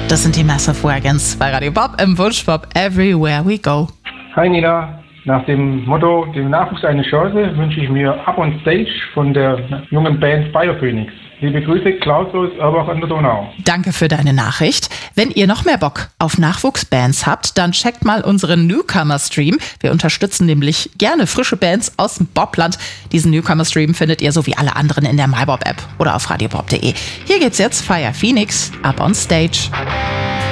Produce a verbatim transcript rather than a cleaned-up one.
Das sind die Massive Wagons bei Radio Bob im Wunschbob Everywhere We Go. Hi Nina, nach dem Motto, dem Nachwuchs eine Chance, wünsche ich mir Up on Stage von der jungen Band Biophoenix. Liebe Grüße, Klaus aus Erbach an der Donau. Danke für deine Nachricht. Wenn ihr noch mehr Bock auf Nachwuchsbands habt, dann checkt mal unseren Newcomer-Stream. Wir unterstützen nämlich gerne frische Bands aus dem Bobland. Diesen Newcomer-Stream findet ihr so wie alle anderen in der MyBob-App oder auf radiobob punkt de. Hier geht's jetzt Fire Phoenix, Up on Stage.